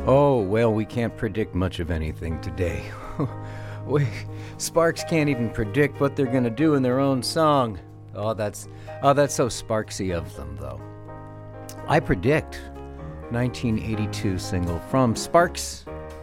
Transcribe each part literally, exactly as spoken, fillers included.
Oh, well, we can't predict much of anything today. we, Sparks can't even predict what they're going to do in their own song. Oh, that's oh, that's so Sparksy of them, though. I predict nineteen eighty-two single from Sparks.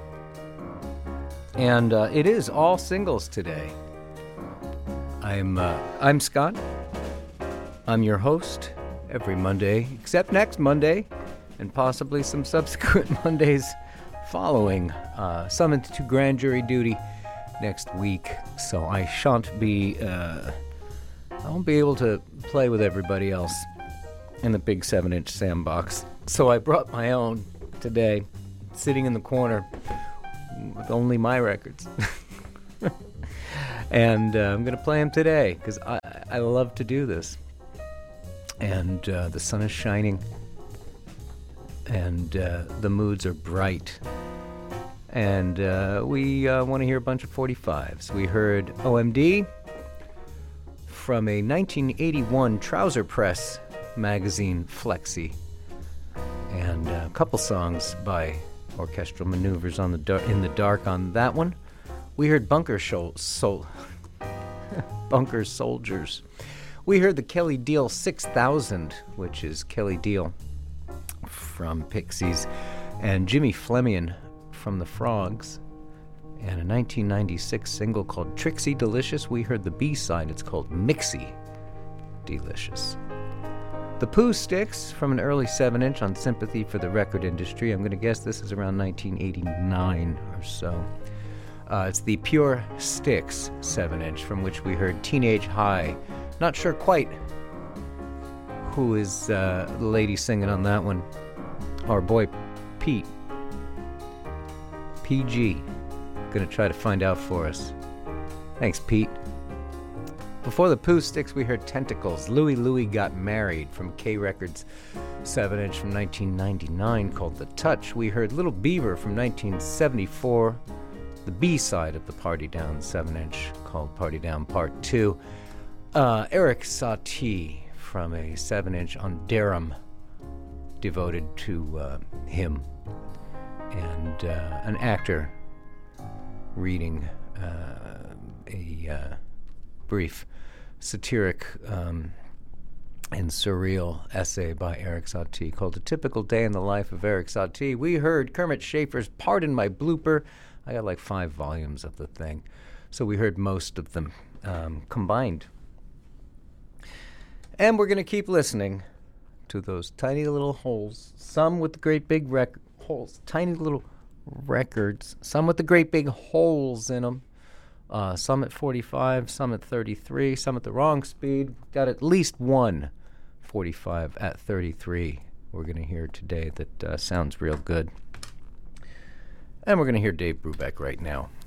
And uh, it is all singles today. I'm uh, I'm Scott. I'm your host every Monday, except next Monday, and possibly some subsequent Mondays following. Uh, summoned to grand jury duty next week, so I shan't be. Uh, I won't be able to play with everybody else in the big seven-inch sandbox. So I brought my own today, sitting in the corner with only my records. And uh, I'm going to play them today because I, I love to do this. And uh, the sun is shining, and uh, the moods are bright. And uh, we uh, want to hear a bunch of forty-fives. We heard O M D from a nineteen eighty-one Trouser Press magazine flexi, and a couple songs by Orchestral Maneuvers on the dar- in the Dark on that one. We heard Bunker Shol- Sol- Bunker Soldiers. We heard the Kelly Deal six thousand, which is Kelly Deal from Pixies, and Jimmy Flemian from the Frogs, and a nineteen ninety-six single called Trixie Delicious. We heard the B-side. It's called Mixie Delicious. The Pooh Sticks from an early seven-inch on Sympathy for the Record Industry. I'm going to guess this is around nineteen eighty-nine or so. Uh, it's the Pure Sticks seven-inch, from which we heard Teenage High. Not sure quite who is uh, the lady singing on that one. Our boy Pete. P G. Gonna try to find out for us. Thanks, Pete. Before the Pooh Sticks, we heard Tentacles. Louie Louie Got Married from K Records seven-inch from nineteen ninety-nine called The Touch. We heard Little Beaver from nineteen seventy-four, the B-side of the Party Down seven-inch called Party Down Part two. Uh, Eric Satie from a seven-inch on Durham, devoted to uh, him, and uh, an actor reading uh, a uh, brief satiric um, and surreal essay by Eric Satie called A Typical Day in the Life of Eric Satie. We heard Kermit Schaefer's Pardon My Blooper. I got like five volumes of the thing, so we heard most of them um, combined. And we're going to keep listening to those tiny little holes, some with the great big rec- holes, tiny little records, some with the great big holes in them, uh, some at forty-five, some at thirty-three, some at the wrong speed. Got at least one forty-five at thirty-three we're going to hear today that uh, sounds real good. And we're going to hear Dave Brubeck right now.